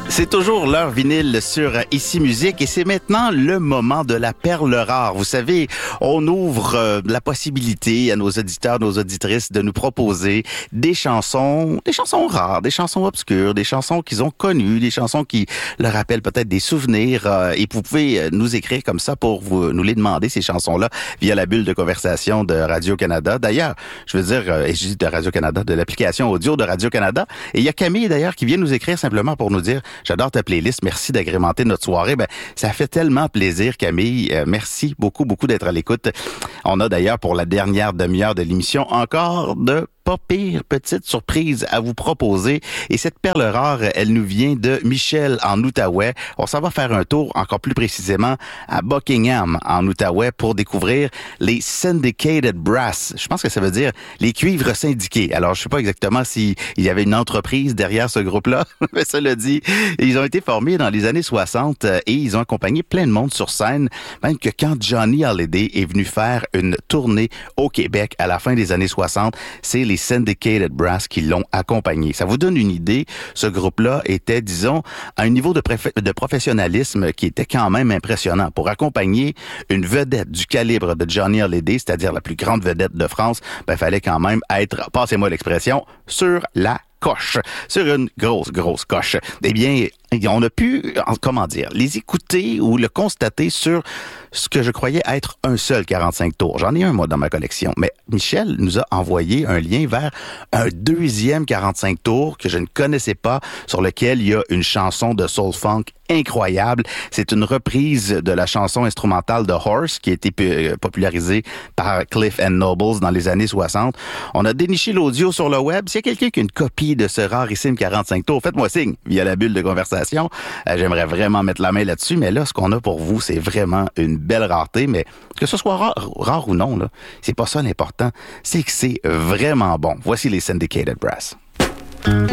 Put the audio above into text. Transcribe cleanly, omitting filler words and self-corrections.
C'est toujours l'heure vinyle sur Ici Musique et c'est maintenant le moment de la perle rare. Vous savez, on ouvre la possibilité à nos auditeurs, nos auditrices de nous proposer des chansons rares, des chansons obscures, des chansons qu'ils ont connues, des chansons qui leur rappellent peut-être des souvenirs et vous pouvez nous écrire comme ça pour nous les demander, ces chansons-là, via la bulle de conversation de Radio-Canada. D'ailleurs, je veux dire, et je dis de Radio-Canada, de l'application audio de Radio-Canada. Et il y a Camille d'ailleurs qui vient nous écrire simplement pour nous dire « J'adore ta playlist, merci d'agrémenter notre soirée. » Ben, ça fait tellement plaisir, Camille. Merci beaucoup d'être à l'écoute. On a d'ailleurs pour la dernière demi-heure de l'émission encore de pas pire petite surprise à vous proposer. Et cette perle rare, elle nous vient de Michel en Outaouais. On s'en va faire un tour encore plus précisément à Buckingham en Outaouais pour découvrir les Syndicated Brass. Je pense que ça veut dire les cuivres syndiqués. Alors, je sais pas exactement s'il y avait une entreprise derrière ce groupe-là, mais cela dit, ils ont été formés dans les années 60 et ils ont accompagné plein de monde sur scène, même que quand Johnny Hallyday est venu faire une tournée au Québec à la fin des années 60, c'est les Syndicated Brass qui l'ont accompagné. Ça vous donne une idée, ce groupe-là était, disons, à un niveau de professionnalisme qui était quand même impressionnant. Pour accompagner une vedette du calibre de Johnny Hallyday, c'est-à-dire la plus grande vedette de France, ben, fallait quand même être, passez-moi l'expression, sur la coche, sur une grosse coche. Eh bien, on a pu, les écouter ou le constater sur ce que je croyais être un seul 45 tours. J'en ai un, moi, dans ma collection. Mais Michel nous a envoyé un lien vers un deuxième 45 tours que je ne connaissais pas, sur lequel il y a une chanson de soul funk incroyable. C'est une reprise de la chanson instrumentale de Horse qui a été popularisée par Cliff and Nobles dans les années 60. On a déniché l'audio sur le web. S'il y a quelqu'un qui a une copie de ce rarissime 45 tours, faites-moi signe via la bulle de conversation. J'aimerais vraiment mettre la main là-dessus, mais là, ce qu'on a pour vous, c'est vraiment une belle rareté, mais que ce soit rare ou non, là, c'est pas ça l'important. C'est que c'est vraiment bon. Voici les Syndicated Brass.